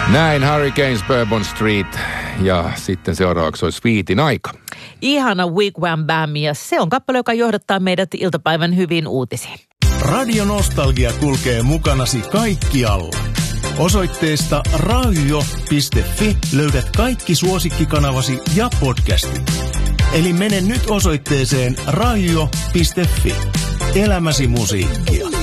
Näin Hurricanes, Bourbon Street ja sitten seuraavaksi olisi Sweetin aika. Ihana Wigwam Bam ja se on kappale, joka johdattaa meidät iltapäivän hyviin uutisiin. Radio Nostalgia kulkee mukanasi kaikkialla. Osoitteesta radio.fi löydät kaikki suosikkikanavasi ja podcastit. Eli mene nyt osoitteeseen radio.fi. Elämäsi musiikkia.